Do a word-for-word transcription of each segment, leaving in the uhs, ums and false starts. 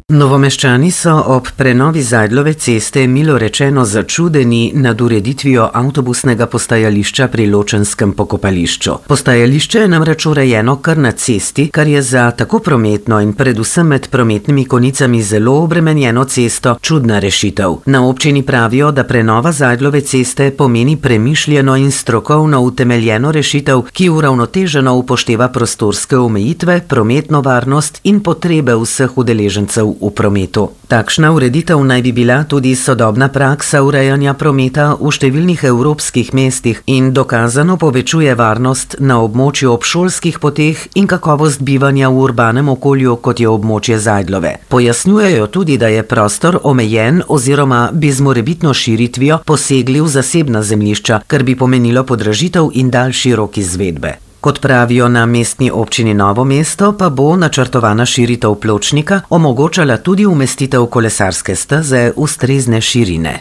Novomeščani so ob prenovi Zajdlove ceste milo rečeno začudeni nad ureditvijo avtobusnega postajališča pri Ločenskem pokopališču. Postajališče je namreč urejeno kar na cesti, kar je za tako prometno in predvsem med prometnimi konicami zelo obremenjeno cesto čudna rešitev. Na občini pravijo, da prenova Zajdlove ceste pomeni premišljeno in strokovno utemeljeno rešitev, ki uravnoteženo upošteva prostorske omejitve, prometno varnost in potrebe vseh udeležencev v prometu. Takšna ureditev naj bi bila tudi sodobna praksa urejanja prometa v številnih evropskih mestih in dokazano povečuje varnost na območju obšolskih poteh in kakovost bivanja v urbanem okolju, kot je območje Zajdlove. Pojasnjujejo tudi, da je prostor omejen oziroma bi z morebitno širitvijo posegli v zasebna zemljišča, kar bi pomenilo podražitev in daljši rok izvedbe. Kot pravijo na mestni občini Novo mesto, pa bo načrtovana širitev pločnika omogočala tudi umestitev kolesarske steze ustrezne širine.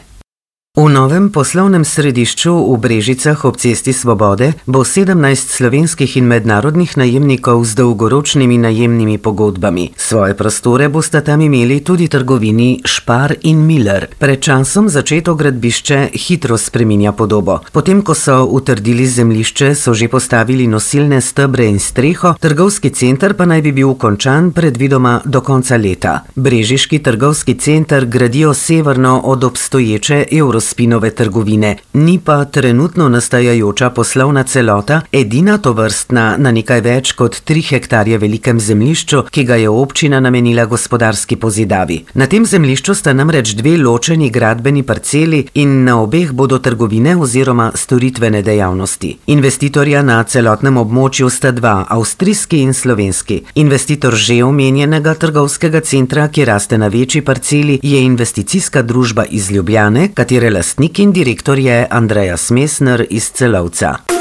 V novem poslovnem središču v Brežicah ob Cesti Svobode bo sedemnajst slovenskih in mednarodnih najemnikov z dolgoročnimi najemnimi pogodbami. Svoje prostore bosta tam imeli tudi trgovini Špar in Miller. Pred časom začeto gradbišče hitro spreminja podobo. Potem, ko so utrdili zemljišče, so že postavili nosilne stebre in streho, trgovski center pa naj bi bil končan predvidoma do konca leta. Brežiški trgovski center gradijo severno od obstoječe Euro Spinove trgovine, ni pa trenutno nastajajoča poslovna celota edina tovrstna na nekaj več kot tri hektarje velikem zemljišču, ki ga je občina namenila gospodarski pozidavi. Na tem zemljišču sta namreč dve ločeni gradbeni parceli in na obeh bodo trgovine oziroma storitvene dejavnosti. Investitorja na celotnem območju sta dva, avstrijski in slovenski. Investitor že omenjenega trgovskega centra, ki raste na večji parceli, je investicijska družba iz Ljubljane, katere lastnik in direktor je Andreas Mesner iz Celovca.